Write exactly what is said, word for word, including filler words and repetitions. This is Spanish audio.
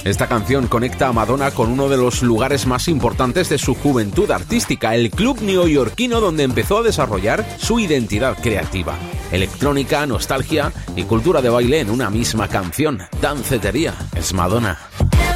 Esta canción conecta a Madonna con uno de los lugares más importantes de su juventud artística, el club neoyorquino donde empezó a desarrollar su identidad creativa. Electrónica, nostalgia y cultura de baile en una misma canción. Dancetería es Madonna.